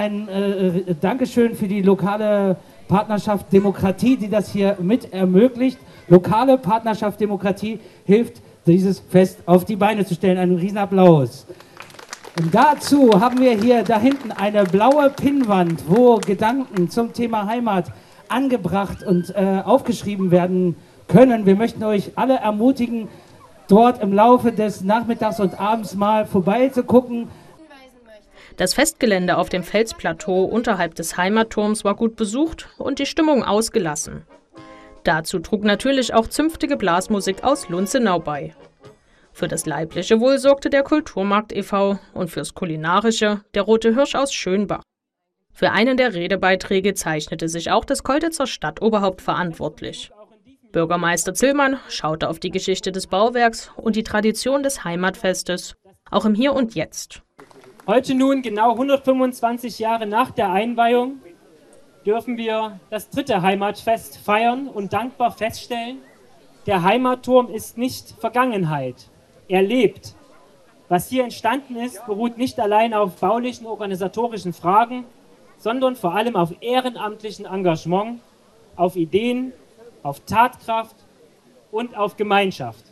Ein Dankeschön für die lokale Partnerschaft Demokratie, die das hier mit ermöglicht. Lokale Partnerschaft Demokratie hilft, dieses Fest auf die Beine zu stellen. Einen Riesenapplaus. Und dazu haben wir hier da hinten eine blaue Pinnwand, wo Gedanken zum Thema Heimat angebracht und aufgeschrieben werden können. Wir möchten euch alle ermutigen, dort im Laufe des Nachmittags und Abends mal vorbeizugucken. Das Festgelände auf dem Felsplateau unterhalb des Heimatturms war gut besucht und die Stimmung ausgelassen. Dazu trug natürlich auch zünftige Blasmusik aus Lunzenau bei. Für das leibliche Wohl sorgte der Kulturmarkt e.V. und fürs Kulinarische der Rote Hirsch aus Schönbach. Für einen der Redebeiträge zeichnete sich auch das Colditzer Stadtoberhaupt verantwortlich. Bürgermeister Zillmann schaute auf die Geschichte des Bauwerks und die Tradition des Heimatfestes, auch im Hier und Jetzt. Heute nun, genau 125 Jahre nach der Einweihung, dürfen wir das 3. Heimatfest feiern und dankbar feststellen, der Heimatturm ist nicht Vergangenheit, er lebt. Was hier entstanden ist, beruht nicht allein auf baulichen, organisatorischen Fragen, sondern vor allem auf ehrenamtlichem Engagement, auf Ideen, auf Tatkraft und auf Gemeinschaft.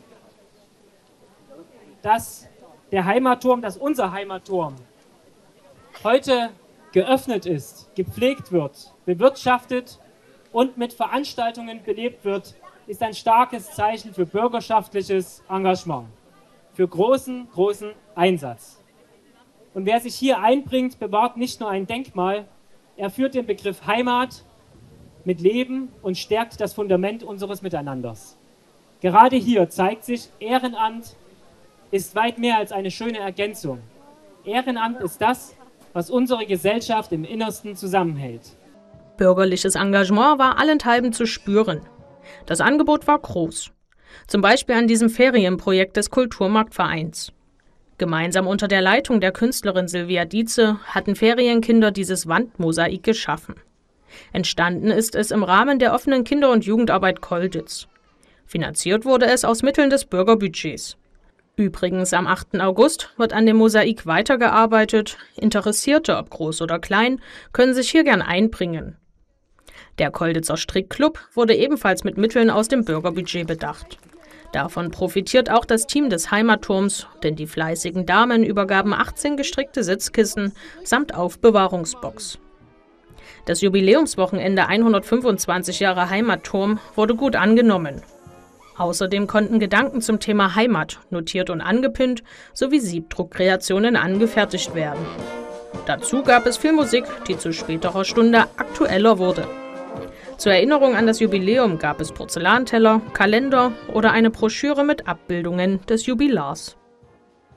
Dass unser Heimatturm heute geöffnet ist, gepflegt wird, bewirtschaftet und mit Veranstaltungen belebt wird, ist ein starkes Zeichen für bürgerschaftliches Engagement, für großen Einsatz. Und wer sich hier einbringt, bewahrt nicht nur ein Denkmal, er führt den Begriff Heimat mit Leben und stärkt das Fundament unseres Miteinanders. Gerade hier zeigt sich, Ehrenamt ist weit mehr als eine schöne Ergänzung. Ehrenamt ist das, was unsere Gesellschaft im Innersten zusammenhält. Bürgerliches Engagement war allenthalben zu spüren. Das Angebot war groß. Zum Beispiel an diesem Ferienprojekt des Kulturmarktvereins. Gemeinsam unter der Leitung der Künstlerin Silvia Dietze hatten Ferienkinder dieses Wandmosaik geschaffen. Entstanden ist es im Rahmen der offenen Kinder- und Jugendarbeit Colditz. Finanziert wurde es aus Mitteln des Bürgerbudgets. Übrigens, am 8. August wird an dem Mosaik weitergearbeitet. Interessierte, ob groß oder klein, können sich hier gern einbringen. Der Colditzer Strickclub wurde ebenfalls mit Mitteln aus dem Bürgerbudget bedacht. Davon profitiert auch das Team des Heimatturms, denn die fleißigen Damen übergaben 18 gestrickte Sitzkissen samt Aufbewahrungsbox. Das Jubiläumswochenende 125 Jahre Heimatturm wurde gut angenommen. Außerdem konnten Gedanken zum Thema Heimat notiert und angepinnt sowie Siebdruckkreationen angefertigt werden. Dazu gab es viel Musik, die zu späterer Stunde aktueller wurde. Zur Erinnerung an das Jubiläum gab es Porzellanteller, Kalender oder eine Broschüre mit Abbildungen des Jubilars.